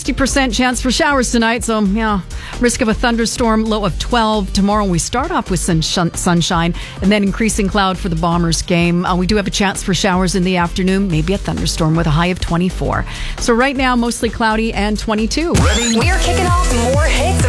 60% chance for showers tonight. So, yeah, risk of a thunderstorm, low of 12. Tomorrow we start off with sunshine and then increasing cloud for the Bombers game. We do have a chance for showers in the afternoon, maybe a thunderstorm with a high of 24. So right now, mostly cloudy and 22. Ready? We are kicking off more hits